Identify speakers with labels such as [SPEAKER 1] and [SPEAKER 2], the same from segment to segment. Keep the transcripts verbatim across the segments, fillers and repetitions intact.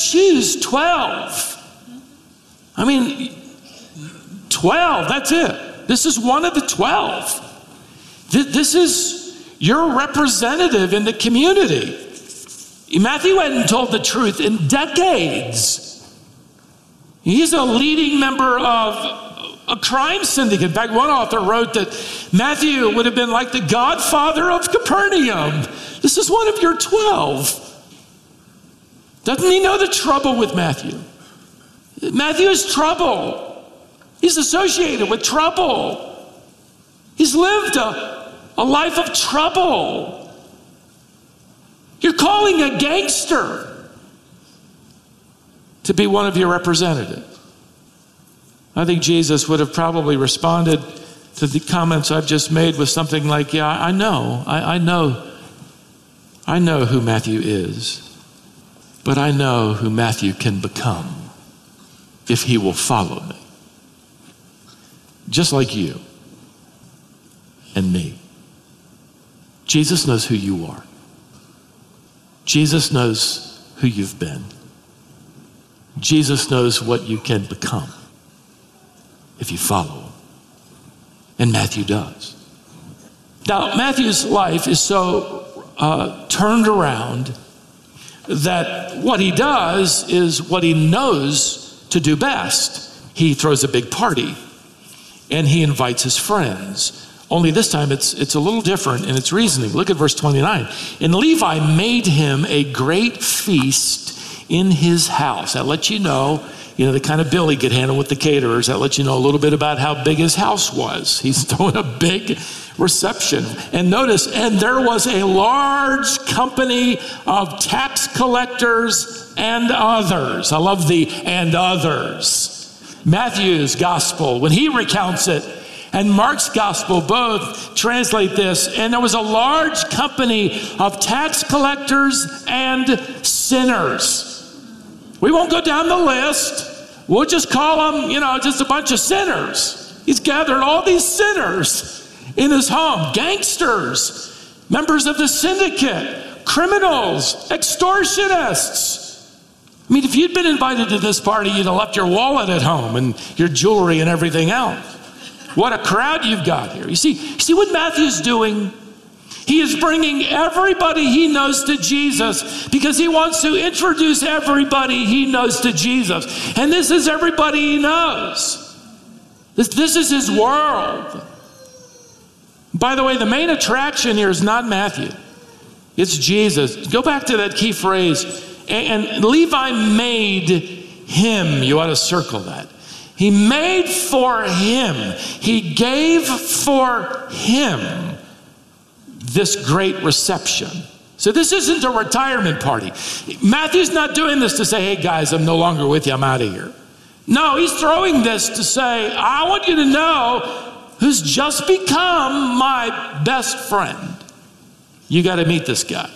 [SPEAKER 1] choose twelve. I mean, twelve, that's it. This is one of the twelve. This is your representative in the community. Matthew hadn't told the truth in decades. He's a leading member of a crime syndicate. In fact, one author wrote that Matthew would have been like the godfather of Capernaum. This is one of your twelve. Doesn't he know the trouble with Matthew? Matthew is trouble. He's associated with trouble. He's lived a, a life of trouble. You're calling a gangster to be one of your representatives. I think Jesus would have probably responded to the comments I've just made with something like, yeah, I know, I, I know, I know who Matthew is, but I know who Matthew can become if he will follow me. Just like you and me. Jesus knows who you are. Jesus knows who you've been. Jesus knows what you can become if you follow him. And Matthew does. Now, Matthew's life is so uh, turned around that what he does is what he knows to do best. He throws a big party and he invites his friends. Only this time it's it's a little different in its reasoning. Look at verse twenty-nine. And Levi made him a great feast in his house. That lets you know, you know, the kind of bill he could handle with the caterers. That lets you know a little bit about how big his house was. He's throwing a big reception. And notice, and there was a large company of tax collectors and others. I love the and others. Matthew's gospel, when he recounts it, and Mark's gospel both translate this. And there was a large company of tax collectors and sinners. We won't go down the list. We'll just call them, you know, just a bunch of sinners. He's gathered all these sinners in his home. Gangsters, members of the syndicate, criminals, extortionists. I mean, if you'd been invited to this party, you'd have left your wallet at home and your jewelry and everything else. What a crowd you've got here. You see, you see what Matthew's doing? He is bringing everybody he knows to Jesus because he wants to introduce everybody he knows to Jesus. And this is everybody he knows. This, this is his world. By the way, the main attraction here is not Matthew. It's Jesus. Go back to that key phrase. And, and Levi made him. You ought to circle that. He made for him. He gave for him this great reception. So this isn't a retirement party. Matthew's not doing this to say, hey guys, I'm no longer with you, I'm out of here. No, he's throwing this to say, I want you to know who's just become my best friend. You got to meet this guy.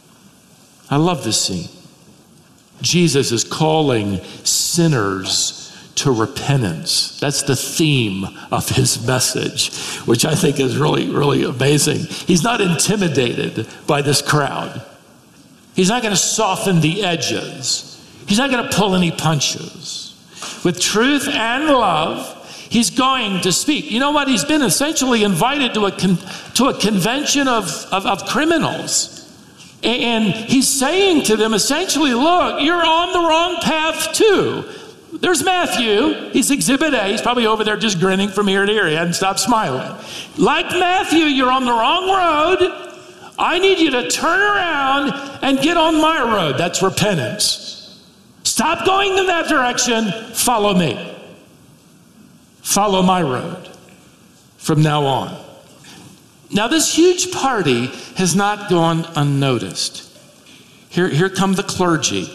[SPEAKER 1] I love this scene. Jesus is calling sinners to repentance. That's the theme of his message, which I think is really, really amazing. He's not intimidated by this crowd. He's not going to soften the edges. He's not going to pull any punches. With truth and love, he's going to speak. You know what? He's been essentially invited to a con- to a convention of, of, of criminals. And he's saying to them essentially, look, you're on the wrong path too. There's Matthew. He's exhibit A. He's probably over there just grinning from ear to ear. He hadn't stopped smiling. Like Matthew, you're on the wrong road. I need you to turn around and get on my road. That's repentance. Stop going in that direction. Follow me. Follow my road from now on. Now, this huge party has not gone unnoticed. Here, here come the clergy.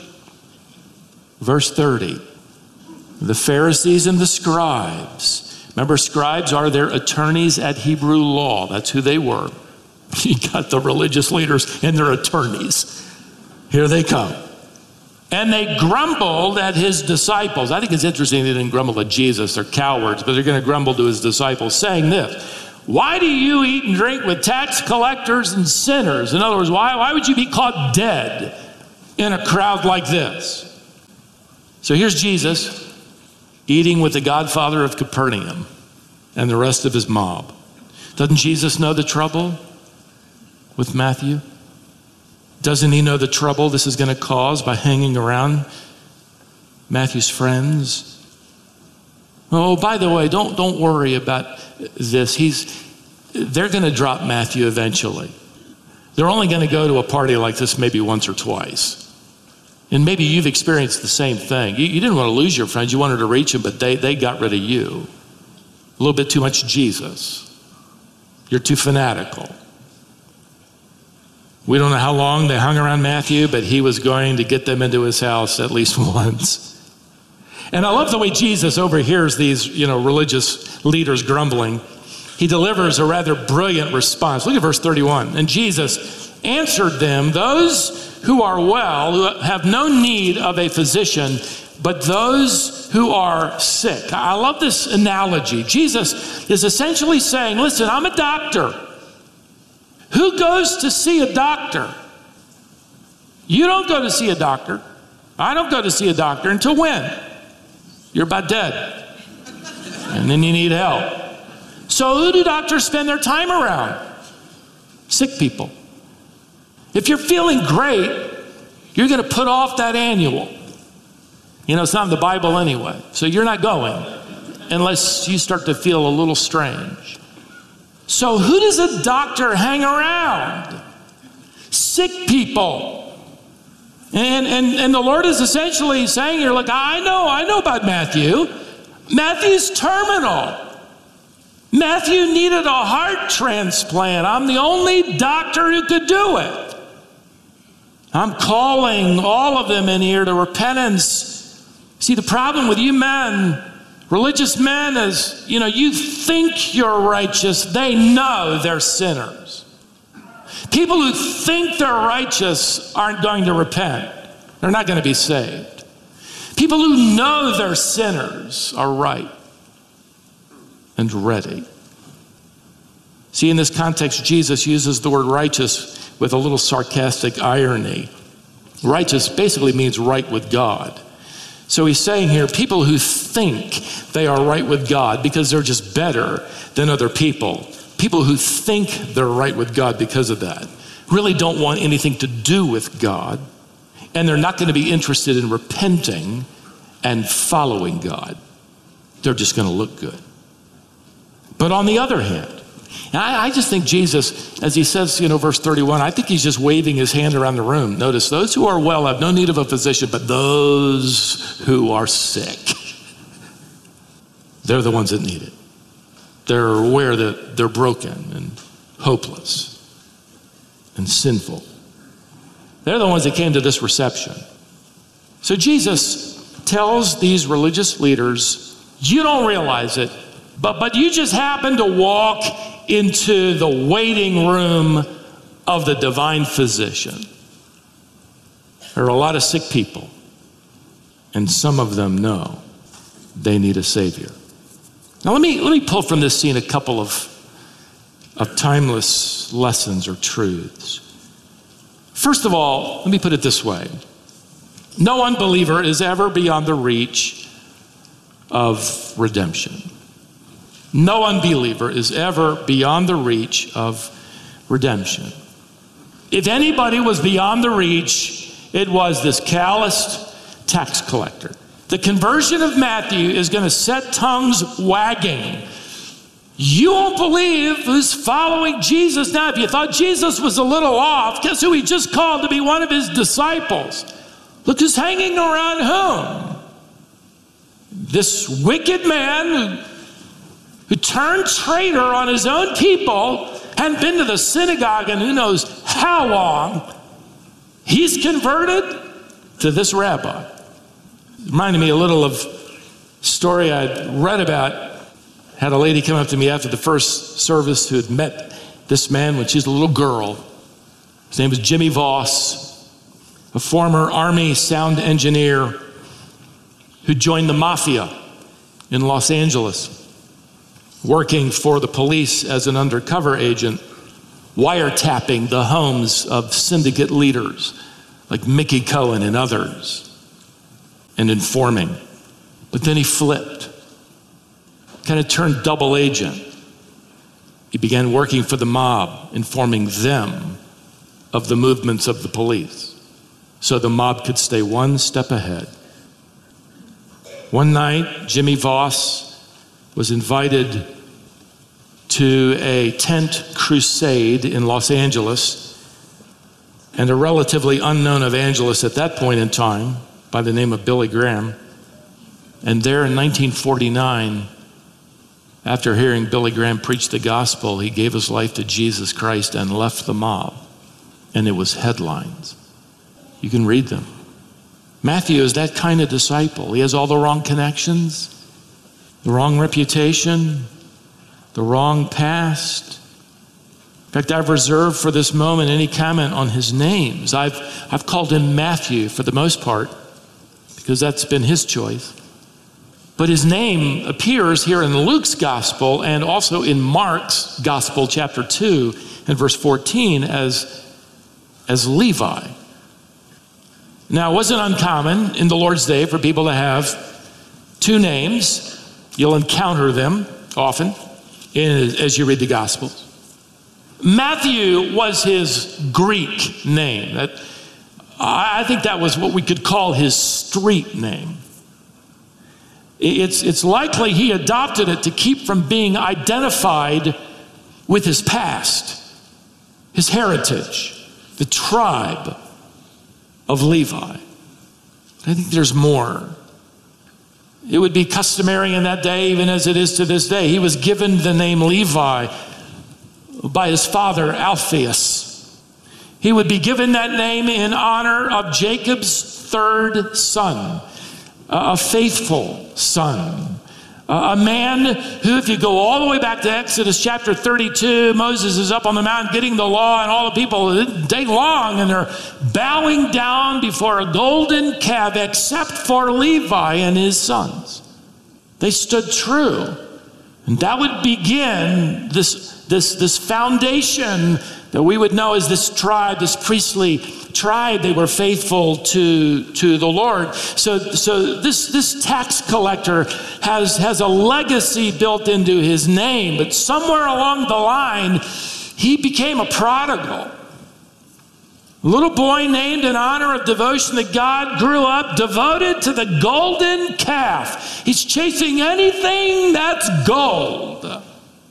[SPEAKER 1] Verse thirty. The Pharisees and the scribes. Remember, scribes are their attorneys at Hebrew law. That's who they were. You got the religious leaders and their attorneys. Here they come. And they grumbled at his disciples. I think it's interesting they didn't grumble at Jesus. They're cowards, but they're going to grumble to his disciples, saying this: why do you eat and drink with tax collectors and sinners? In other words, why, why would you be caught dead in a crowd like this? So here's Jesus eating with the godfather of Capernaum and the rest of his mob. Doesn't Jesus know the trouble with Matthew? Doesn't he know the trouble this is going to cause by hanging around Matthew's friends? Oh, by the way, don't, don't worry about this. He's, they're going to drop Matthew eventually. They're only going to go to a party like this maybe once or twice. And maybe you've experienced the same thing. You, you didn't want to lose your friends. You wanted to reach them, but they, they got rid of you. A little bit too much Jesus. You're too fanatical. We don't know how long they hung around Matthew, but he was going to get them into his house at least once. And I love the way Jesus overhears these, you know, religious leaders grumbling. He delivers a rather brilliant response. Look at verse thirty-one. And Jesus answered them, those who are well, who have no need of a physician, but those who are sick. I love this analogy. Jesus is essentially saying, listen, I'm a doctor. Who goes to see a doctor? You don't go to see a doctor. I don't go to see a doctor until when? You're about dead. And then you need help. So who do doctors spend their time around? Sick people. If you're feeling great, you're going to put off that annual. You know, it's not in the Bible anyway. So you're not going unless you start to feel a little strange. So who does a doctor hang around? Sick people. And, and, and the Lord is essentially saying here, look, I know, I know about Matthew. Matthew's terminal. Matthew needed a heart transplant. I'm the only doctor who could do it. I'm calling all of them in here to repentance. See, the problem with you men, religious men, is, you know, you think you're righteous. They know they're sinners. People who think they're righteous aren't going to repent. They're not going to be saved. People who know they're sinners are right and ready. See, in this context, Jesus uses the word righteous with a little sarcastic irony. Righteous basically means right with God. So he's saying here, people who think they are right with God because they're just better than other people, people who think they're right with God because of that, really don't want anything to do with God, and they're not going to be interested in repenting and following God. They're just going to look good. But on the other hand, and I, I just think Jesus, as he says, you know, verse thirty-one, I think he's just waving his hand around the room. Notice, those who are well have no need of a physician, but those who are sick, they're the ones that need it. They're aware that they're broken and hopeless and sinful. They're the ones that came to this reception. So Jesus tells these religious leaders, you don't realize it, but, but you just happen to walk into the waiting room of the divine physician. There are a lot of sick people, and some of them know they need a Savior. Now let me, let me pull from this scene a couple of, of timeless lessons or truths. First of all, let me put it this way. No unbeliever is ever beyond the reach of redemption. No unbeliever is ever beyond the reach of redemption. If anybody was beyond the reach, it was this calloused tax collector. The conversion of Matthew is going to set tongues wagging. You won't believe who's following Jesus now. If you thought Jesus was a little off, guess who he just called to be one of his disciples? Look who's hanging around whom? This wicked man who, who turned traitor on his own people, hadn't been to the synagogue in who knows how long. He's converted to this rabbi. It reminded me a little of a story I'd read about. Had a lady come up to me after the first service who had met this man when she was a little girl. His name was Jimmy Voss, a former Army sound engineer who joined the mafia in Los Angeles, working for the police as an undercover agent, wiretapping the homes of syndicate leaders like Mickey Cohen and others. and informing. But then he flipped, kind of turned double agent. He began working for the mob, informing them of the movements of the police, so the mob could stay one step ahead. One night, Jimmy Voss was invited to a tent crusade in Los Angeles, and a relatively unknown evangelist at that point in time by the name of Billy Graham. And there in nineteen forty-nine, after hearing Billy Graham preach the gospel, he gave his life to Jesus Christ and left the mob. And it was headlines. You can read them. Matthew is that kind of disciple. He has all the wrong connections, the wrong reputation, the wrong past. In fact, I've reserved for this moment any comment on his names. I've, I've called him Matthew for the most part, because that's been his choice. But his name appears here in Luke's gospel and also in Mark's gospel, chapter two and verse fourteen, as, as Levi. Now, it wasn't uncommon in the Lord's day for people to have two names. You'll encounter them often in, as you read the Gospels. Matthew was his Greek name. That, I think that was what we could call his street name. It's, it's likely he adopted it to keep from being identified with his past, his heritage, the tribe of Levi. I think there's more. It would be customary in that day, even as it is to this day. He was given the name Levi by his father, Alphaeus. He would be given that name in honor of Jacob's third son, a faithful son, a man who, if you go all the way back to Exodus chapter thirty-two, Moses is up on the mountain getting the law, and all the people day long, and they're bowing down before a golden calf, except for Levi and his sons. They stood true. And that would begin this, this, this foundation that we would know as this tribe, this priestly tribe. They were faithful to, to the Lord. So, so this, this tax collector has, has a legacy built into his name, but somewhere along the line, he became a prodigal. A little boy named in honor of devotion to God, grew up devoted to the golden calf. He's chasing anything that's gold.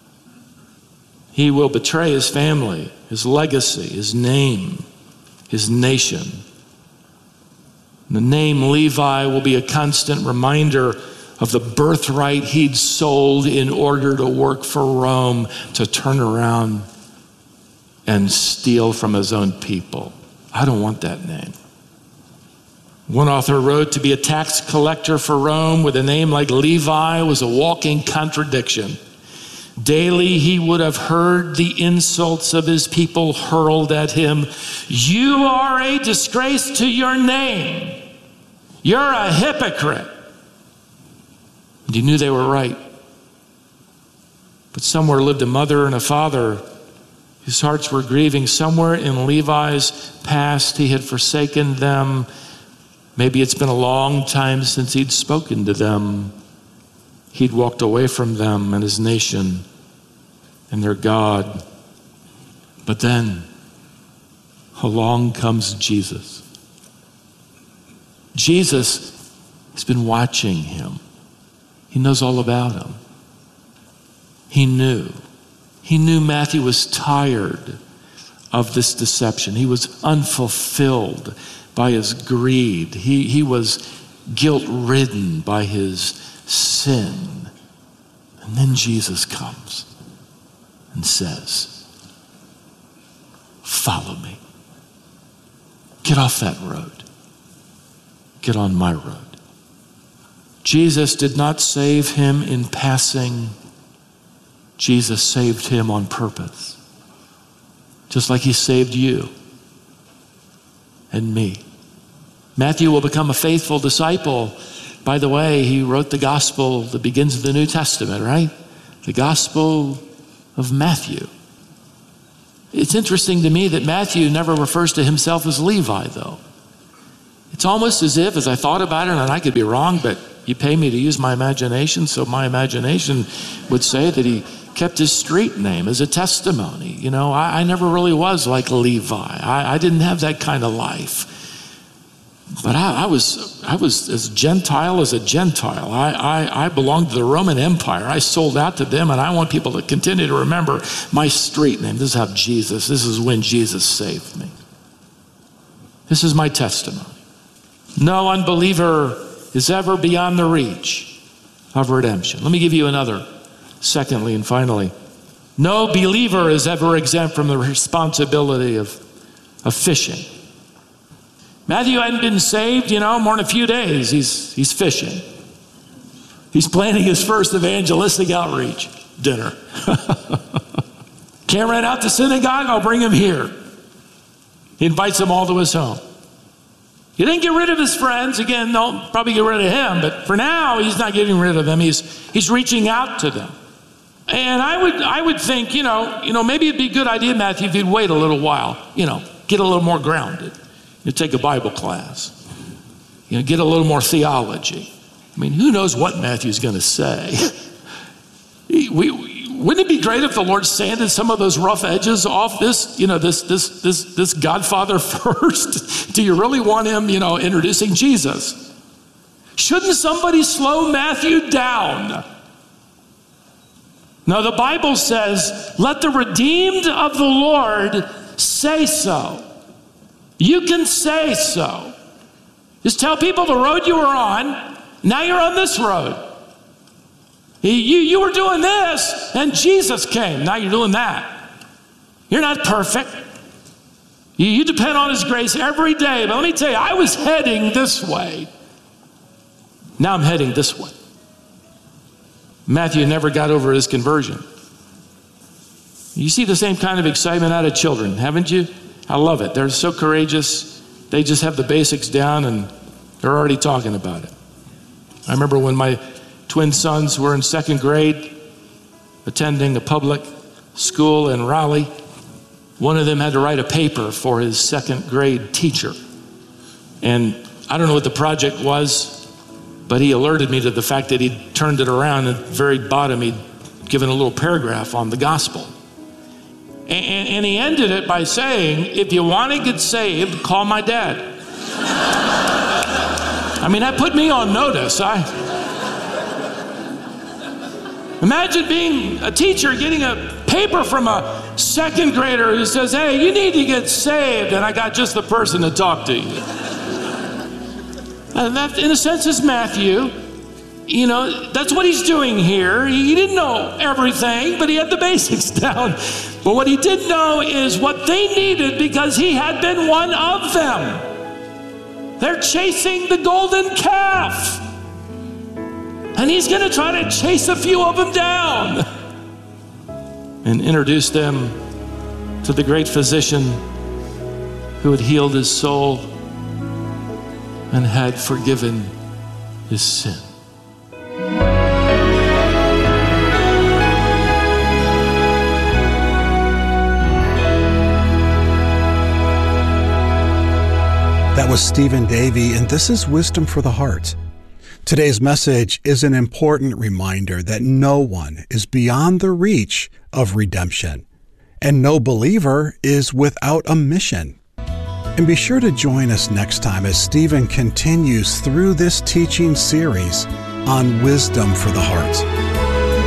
[SPEAKER 1] He will betray his family, his legacy, his name, his nation. The name Levi will be a constant reminder of the birthright he'd sold in order to work for Rome, to turn around and steal from his own people. I don't want that name. One author wrote, to be a tax collector for Rome with a name like Levi was a walking contradiction. Daily he would have heard the insults of his people hurled at him. You are a disgrace to your name. You're a hypocrite. And he knew they were right. But somewhere lived a mother and a father whose hearts were grieving. Somewhere in Levi's past, he had forsaken them. Maybe it's been a long time since he'd spoken to them. He'd walked away from them and his nation and their God. But then along comes Jesus. Jesus has been watching him. He knows all about him. He knew. He knew Matthew was tired of this deception. He was unfulfilled by his greed. He, he was guilt-ridden by his sin. And then Jesus comes and says, follow me. Get off that road. Get on my road. Jesus did not save him in passing. Jesus saved him on purpose. Just like he saved you and me. Matthew will become a faithful disciple. By the way, he wrote the gospel that begins of the New Testament, right? The Gospel of Matthew. It's interesting to me that Matthew never refers to himself as Levi, though. It's almost as if, as I thought about it, and I could be wrong, but you pay me to use my imagination, so my imagination would say that he kept his street name as a testimony. You know, I, I never really was like Levi. I, I didn't have that kind of life. But I, I was I was as Gentile as a Gentile. I, I, I belonged to the Roman Empire. I sold out to them, and I want people to continue to remember my street name. This is how Jesus, this is when Jesus saved me. This is my testimony. No unbeliever is ever beyond the reach of redemption. Let me give you another. Secondly and finally, no believer is ever exempt from the responsibility of, of fishing. Matthew hadn't been saved, you know, more than a few days. He's, he's fishing. He's planning his first evangelistic outreach dinner. Can't rent out the synagogue? I'll bring him here. He invites them all to his home. He didn't get rid of his friends. Again, they'll probably get rid of him, but for now, he's not getting rid of them. He's, he's reaching out to them. And I would, I would think, you know, you know, maybe it'd be a good idea, Matthew, if you'd wait a little while, you know, get a little more grounded. You take a Bible class, you know, get a little more theology. I mean, who knows what Matthew's going to say? we, we, wouldn't it be great if the Lord sanded some of those rough edges off this, you know, this, this, this, this Godfather first? Do you really want him, you know, introducing Jesus? Shouldn't somebody slow Matthew down? No, the Bible says, let the redeemed of the Lord say so. You can say so. Just tell people the road you were on, now you're on this road. You, you were doing this, and Jesus came. Now you're doing that. You're not perfect. You, you depend on his grace every day. But let me tell you, I was heading this way. Now I'm heading this way. Matthew never got over his conversion. You see the same kind of excitement out of children, haven't you? I love it. They're so courageous. They just have the basics down and they're already talking about it. I remember when my twin sons were in second grade, attending a public school in Raleigh. One of them had to write a paper for his second grade teacher. And I don't know what the project was, but he alerted me to the fact that he'd turned it around and at the very bottom he'd given a little paragraph on the gospel. And, and he ended it by saying, if you want to get saved, call my dad. I mean, that put me on notice. I Imagine being a teacher getting a paper from a second grader who says, hey, you need to get saved, and I got just the person to talk to you. And that, in a sense, is Matthew. You know, that's what he's doing here. He didn't know everything, but he had the basics down. But what he did know is what they needed because he had been one of them. They're chasing the golden calf. And he's going to try to chase a few of them down and introduce them to the great physician who had healed his soul and had forgiven his sin.
[SPEAKER 2] That was Stephen Davey, and this is Wisdom for the Heart. Today's message is an important reminder that no one is beyond the reach of redemption, and no believer is without a mission. And be sure to join us next time as Stephen continues through this teaching series on Wisdom for the Heart.